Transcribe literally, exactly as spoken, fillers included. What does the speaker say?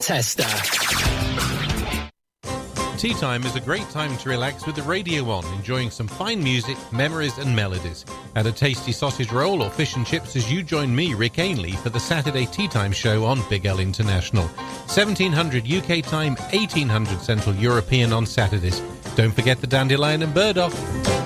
Tester. Tea time is a great time to relax with the radio on, enjoying some fine music, memories and melodies. Add a tasty sausage roll or fish and chips as you join me, Rick Ainley, for the Saturday Tea Time show on Big L International. seventeen hundred U K time, eighteen hundred Central European on Saturdays. Don't forget the Dandelion and Burdock.